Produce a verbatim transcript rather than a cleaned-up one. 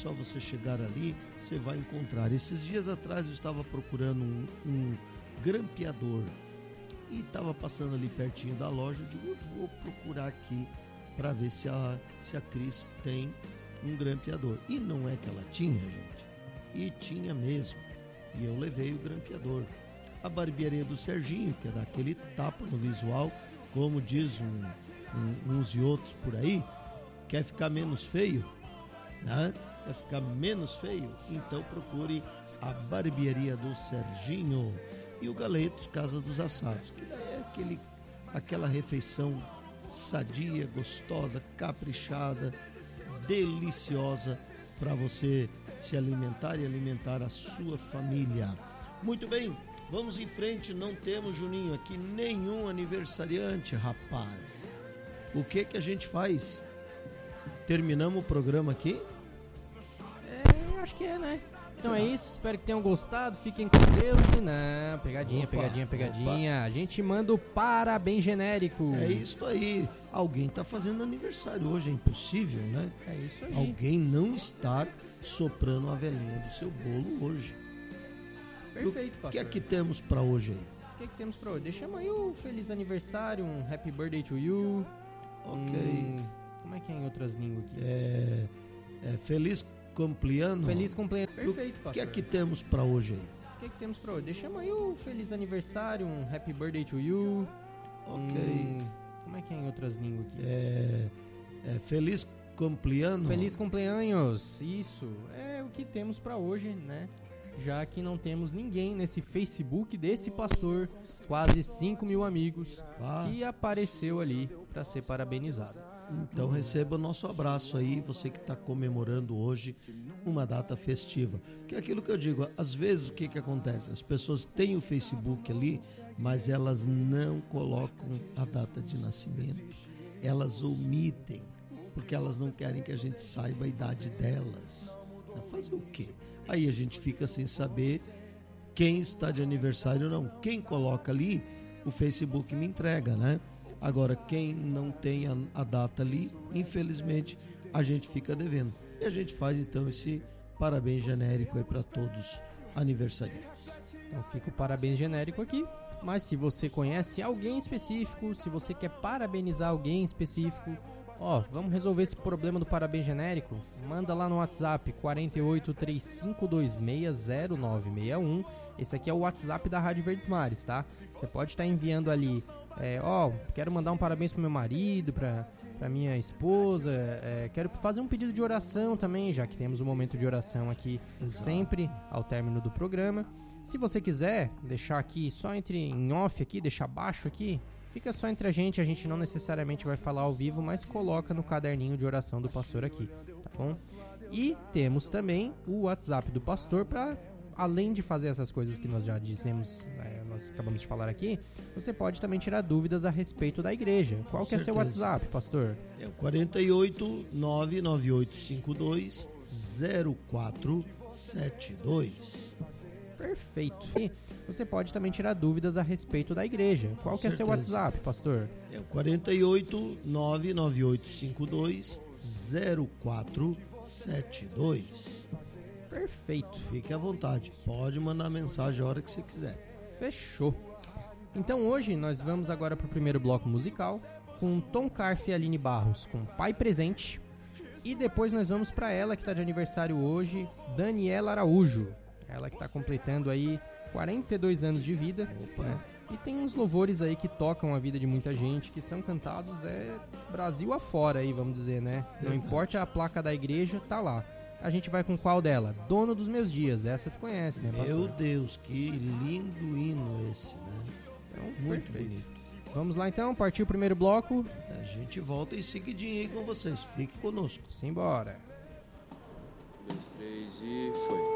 só você chegar ali, você vai encontrar. Esses dias atrás eu estava procurando um, um grampeador e estava passando ali pertinho da loja. Eu digo, eu vou procurar aqui para ver se a, se a Cris tem um grampeador. E não é que ela tinha, gente. E tinha mesmo. E eu levei o grampeador. A barbearia do Serginho, que é daquele tapa no visual, como diz um, um, uns e outros por aí, quer ficar menos feio, né? Quer ficar menos feio? Então procure a barbearia do Serginho. E o Galetos Casa dos Assados, que daí é aquele, aquela refeição sadia, gostosa, caprichada, deliciosa para você se alimentar e alimentar a sua família. Muito bem, vamos em frente. Não temos, Juninho, aqui nenhum aniversariante, rapaz. O que que a gente faz? Terminamos o programa aqui? É, eu acho que é, né? Então é isso, espero que tenham gostado, fiquem com Deus e não, pegadinha, opa, pegadinha, pegadinha, opa. A gente manda o parabéns genérico. É isso aí, alguém tá fazendo aniversário hoje, é impossível, né? É isso aí. Alguém não estar soprando a velhinha do seu bolo hoje. Perfeito, pastor. O que é que temos pra hoje aí? O que é que temos pra hoje? Deixamos aí um feliz aniversário, um happy birthday to you. Ok. Um, como é que é em outras línguas aqui? É, é feliz Cumpriano. Feliz cumpleaños. Perfeito, pastor. O que é que temos pra hoje aí? O que é que temos pra hoje? Deixamos aí um feliz aniversário, um happy birthday to you. Ok. Um, como é que é em outras línguas aqui? É, é feliz Cumpriano. Feliz cumpleaños. Isso é o que temos pra hoje, né? Já que não temos ninguém nesse Facebook desse pastor, quase cinco mil amigos, ah. que apareceu ali pra ser parabenizado. Então receba o nosso abraço aí, você que está comemorando hoje uma data festiva. Que é aquilo que eu digo, às vezes o que, que acontece? As pessoas têm o Facebook ali, mas elas não colocam a data de nascimento. Elas omitem, porque elas não querem que a gente saiba a idade delas. Fazer o quê? Aí a gente fica sem saber quem está de aniversário ou não. Quem coloca ali, o Facebook me entrega, né? Agora, quem não tem a, a data ali, infelizmente, a gente fica devendo. E a gente faz, então, esse parabéns genérico aí para todos aniversariantes. Então, fica o parabéns genérico aqui. Mas se você conhece alguém específico, se você quer parabenizar alguém específico, ó, vamos resolver esse problema do parabéns genérico? Manda lá no WhatsApp quatro oito três cinco dois seis zero nove seis um. Esse aqui é o WhatsApp da Rádio Verdes Mares, tá? Você pode estar enviando ali... É, ó, quero mandar um parabéns pro meu marido, pra, pra minha esposa, é, quero fazer um pedido de oração também, já que temos um momento de oração aqui. Exato. Sempre ao término do programa. Se você quiser deixar aqui só entre em off aqui, deixar baixo aqui, fica só entre a gente, a gente não necessariamente vai falar ao vivo, mas coloca no caderninho de oração do pastor aqui, tá bom? E temos também o WhatsApp do pastor para... Além de fazer essas coisas que nós já dissemos, é, nós acabamos de falar aqui, você pode também tirar dúvidas a respeito da igreja. Qual Com que certeza. É seu WhatsApp, pastor? É o quatro oito nove nove oito cinco dois zero quatro sete dois. Perfeito. E você pode também tirar dúvidas a respeito da igreja. Qual Com que é seu WhatsApp, pastor? É o quatro oito nove nove oito cinco dois zero quatro sete dois. Perfeito. Fique à vontade, pode mandar mensagem a hora que você quiser. Fechou. Então hoje nós vamos agora para o primeiro bloco musical com Tom Carf e Aline Barros com Pai Presente. E depois nós vamos para ela que está de aniversário hoje, Daniela Araújo. Ela que está completando aí quarenta e dois anos de vida. Opa. Né? E tem uns louvores aí que tocam a vida de muita gente, que são cantados é Brasil afora aí, vamos dizer, né? Verdade. Não importa a placa da igreja, tá lá. A gente vai com qual dela? Dono dos Meus Dias. Essa tu conhece, né, pastor? Meu Deus, que lindo hino esse, né? Então, muito perfeito. Bonito. Vamos lá então, partir o primeiro bloco. A gente volta em seguidinho aí com vocês. Fique conosco. Simbora. Um, dois, três e foi.